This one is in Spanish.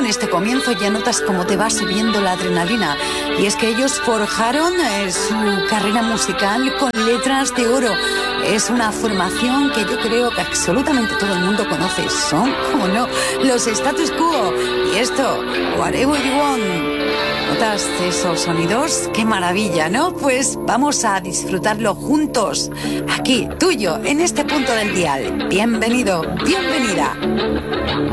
este comienzo ya notas cómo te va subiendo la adrenalina. Y es que ellos forjaron su carrera musical con letras de oro. Es una formación que yo creo que absolutamente todo el mundo conoce. Son, como no, los Status Quo. Y esto, Whatever You Want. ¿Notas esos sonidos? ¡Qué maravilla!, ¿no? Pues vamos a disfrutarlo juntos, aquí, tuyo, en este punto del dial. Bienvenido, bienvenida.